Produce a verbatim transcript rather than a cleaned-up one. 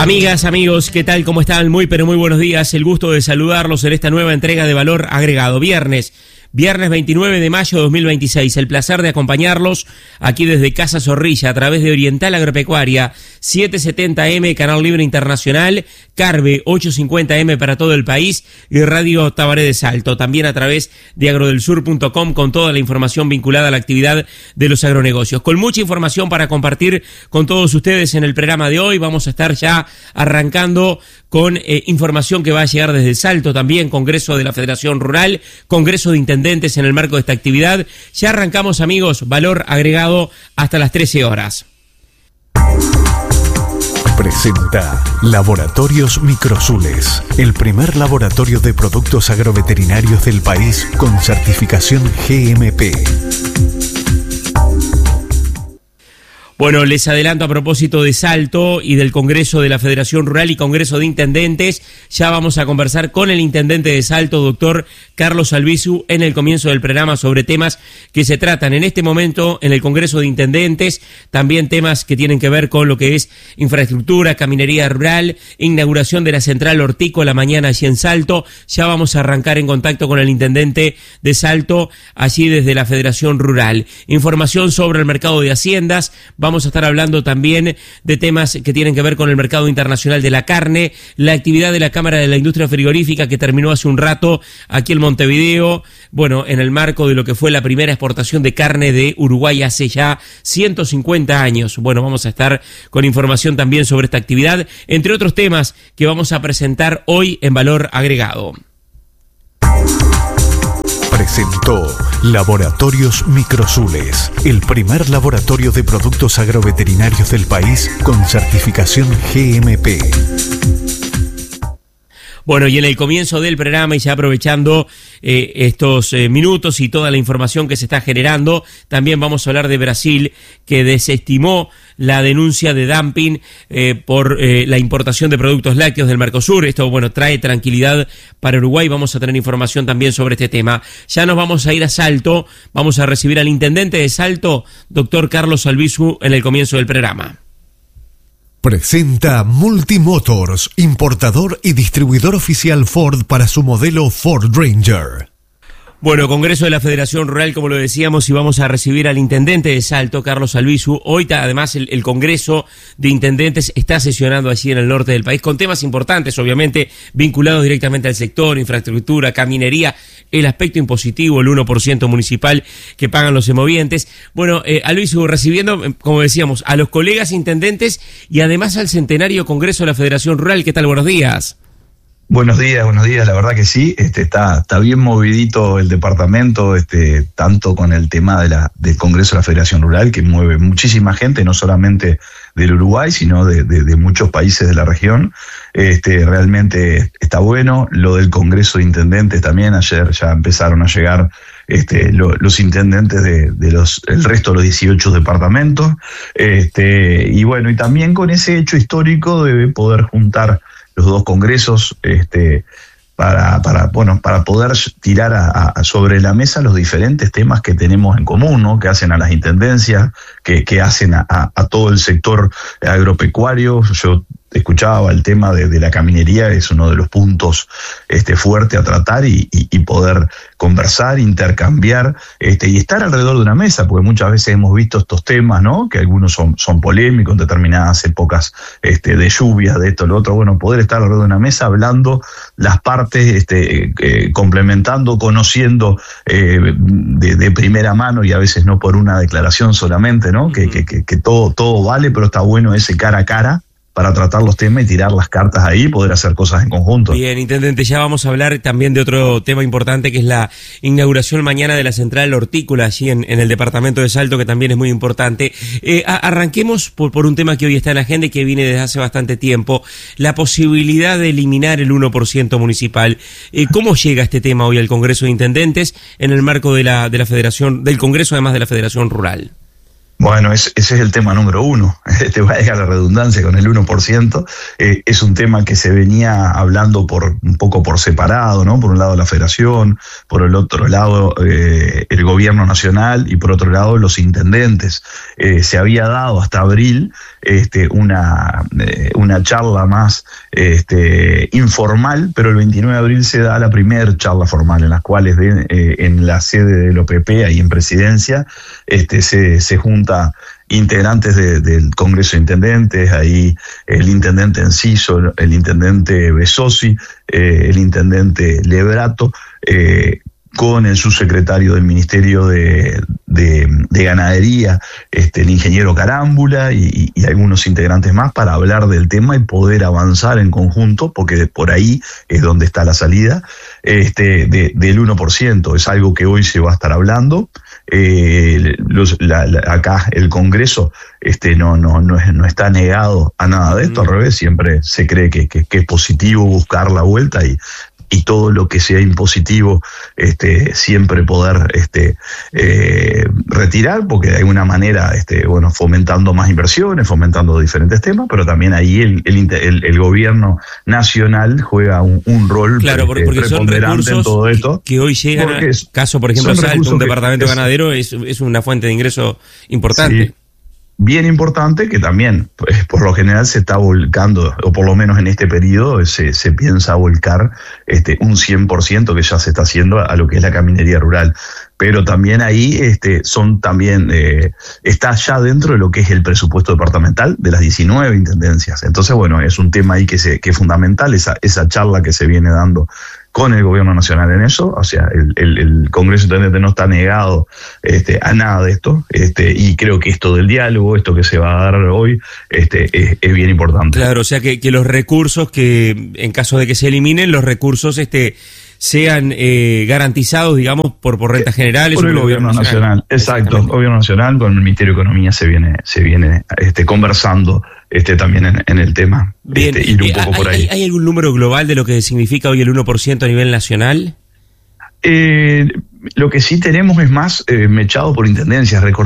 Amigas, amigos, ¿qué tal? ¿Cómo están? Muy, pero muy buenos días. El gusto de saludarlos en esta nueva entrega de Valor Agregado. Viernes, viernes veintinueve de mayo de dos mil veintiséis. El placer de acompañarlos aquí desde Casa Zorrilla a través de Oriental Agropecuaria, setecientos setenta eme, Canal Libre Internacional, Carve ochocientos cincuenta eme para todo el país y Radio Tabaré de Salto. También a través de agrodelsur punto com con toda la información vinculada a la actividad de los agronegocios. Con mucha información para compartir con todos ustedes en el programa de hoy. Vamos a estar ya arrancando con eh, información que va a llegar desde Salto también, Congreso de la Federación Rural, Congreso de Intendentes en el marco de esta actividad. Ya arrancamos, amigos, Valor Agregado hasta las trece horas. Presenta Laboratorios Microsules, el primer laboratorio de productos agroveterinarios del país con certificación G M P. Bueno, les adelanto a propósito de Salto y del Congreso de la Federación Rural y Congreso de Intendentes, ya vamos a conversar con el Intendente de Salto, doctor Carlos Albizu, en el comienzo del programa sobre temas que se tratan en este momento en el Congreso de Intendentes, también temas que tienen que ver con lo que es infraestructura, caminería rural, inauguración de la central hortícola mañana allí en Salto. Ya vamos a arrancar en contacto con el Intendente de Salto, allí desde la Federación Rural. Información sobre el mercado de haciendas. Vamos a estar hablando también de temas que tienen que ver con el mercado internacional de la carne, la actividad de la Cámara de la Industria Frigorífica que terminó hace un rato aquí en Montevideo, bueno, en el marco de lo que fue la primera exportación de carne de Uruguay hace ya ciento cincuenta años. Bueno, vamos a estar con información también sobre esta actividad, entre otros temas que vamos a presentar hoy en Valor Agregado. Presentó Laboratorios Microsules, el primer laboratorio de productos agroveterinarios del país con certificación G M P. Bueno, y en el comienzo del programa, y ya aprovechando eh, estos eh, minutos y toda la información que se está generando, también vamos a hablar de Brasil, que desestimó la denuncia de dumping eh, por eh, la importación de productos lácteos del Mercosur. Esto, bueno, trae tranquilidad para Uruguay. Vamos a tener información también sobre este tema. Ya nos vamos a ir a Salto. Vamos a recibir al Intendente de Salto, doctor Carlos Albizu, en el comienzo del programa. Presenta Multimotors, importador y distribuidor oficial Ford para su modelo Ford Ranger. Bueno, Congreso de la Federación Rural, como lo decíamos, y vamos a recibir al Intendente de Salto, Carlos Albizu. Hoy, además, el, el Congreso de Intendentes está sesionando allí en el norte del país con temas importantes, obviamente, vinculados directamente al sector, infraestructura, caminería, el aspecto impositivo, el uno por ciento municipal que pagan los semovientes. Bueno, eh, Albizu, recibiendo, como decíamos, a los colegas intendentes y además al centenario Congreso de la Federación Rural. ¿Qué tal? Buenos días. Buenos días, buenos días, la verdad que sí, este está, está bien movidito el departamento, este, tanto con el tema de la, del Congreso de la Federación Rural, que mueve muchísima gente, no solamente del Uruguay, sino de, de, de muchos países de la región. Este, realmente está bueno. Lo del Congreso de Intendentes también, ayer ya empezaron a llegar este, lo, los intendentes de, de los, el resto de los dieciocho departamentos. Este, y bueno, y también con ese hecho histórico de poder juntar los dos congresos, este, para, para, bueno, para poder tirar a, a, sobre la mesa los diferentes temas que tenemos en común, ¿no? Que hacen a las intendencias, que, que hacen a, a, a todo el sector agropecuario. Yo escuchaba el tema de, de la caminería, es uno de los puntos este, fuertes a tratar y, y, y poder conversar, intercambiar este, y estar alrededor de una mesa, porque muchas veces hemos visto estos temas, ¿no? Que algunos son, son polémicos en determinadas épocas este, de lluvia, de esto, lo otro. Bueno, poder estar alrededor de una mesa hablando las partes, este, eh, complementando, conociendo eh, de, de primera mano y a veces no por una declaración solamente, ¿no? Que, que, que, que todo, todo vale, pero está bueno ese cara a cara para tratar los temas y tirar las cartas ahí y poder hacer cosas en conjunto. Bien, Intendente, ya vamos a hablar también de otro tema importante, que es la inauguración mañana de la central hortícola allí en, en el departamento de Salto, que también es muy importante. Eh, a, arranquemos por, por un tema que hoy está en la agenda y que viene desde hace bastante tiempo, la posibilidad de eliminar el uno por ciento municipal. Eh, ¿Cómo llega este tema hoy al Congreso de Intendentes en el marco de la, de la Federación, del Congreso además de la Federación Rural? Bueno, es, ese es el tema número uno. Te va a dejar la redundancia con el uno por ciento. Eh, es un tema que se venía hablando por un poco por separado, ¿no? Por un lado la federación, por el otro lado eh, el gobierno nacional y por otro lado los intendentes. Eh, se había dado hasta abril este, una, eh, una charla más este, informal, pero el veintinueve de abril se da la primera charla formal en las cuales de, eh, en la sede del O P P, ahí en Presidencia, este, se, se junta integrantes de, del Congreso de Intendentes, ahí el intendente Enciso, el intendente Besosi, eh, el intendente Lebrato, eh, con el subsecretario del Ministerio de, de, de Ganadería, este, el ingeniero Carámbula y, y algunos integrantes más para hablar del tema y poder avanzar en conjunto, porque por ahí es donde está la salida este, de, del uno por ciento. Es algo que hoy se va a estar hablando. Eh, los, la, la, acá el Congreso este, no, no, no, es, no está negado a nada de esto, al revés, siempre se cree que, que, que es positivo buscar la vuelta y y todo lo que sea impositivo este, siempre poder este, eh, retirar, porque de alguna manera este, bueno, fomentando más inversiones, fomentando diferentes temas, pero también ahí el, el, el, el gobierno nacional juega un, un rol claro, porque, porque preponderante son en todo esto. Que hoy llegan, a, caso por ejemplo Salto, un departamento que, ganadero, es, es una fuente de ingreso importante. Sí. Bien importante, que también, pues, por lo general se está volcando, o por lo menos en este periodo se, se piensa volcar este, un cien por ciento que ya se está haciendo a lo que es la caminería rural. Pero también ahí este, son también eh, está ya dentro de lo que es el presupuesto departamental de las diecinueve intendencias. Entonces, bueno, es un tema ahí que, se, que es fundamental, esa, esa charla que se viene dando con el gobierno nacional en eso, o sea, el, el, el Congreso Intendente no está negado este, a nada de esto, este, y creo que esto del diálogo, esto que se va a dar hoy, este, es, es bien importante. Claro, o sea que, que los recursos que, en caso de que se eliminen, los recursos este sean eh, garantizados, digamos, por, por rentas generales. Por el gobierno nacional, nacional. Exacto, el gobierno nacional con el Ministerio de Economía se viene, se viene este, conversando este, también en, en el tema. Bien, este, ir un eh, poco ¿hay, por ahí. ¿hay algún número global de lo que significa hoy el uno por ciento a nivel nacional? Eh, lo que sí tenemos es más eh, mechado por intendencias. Recordemos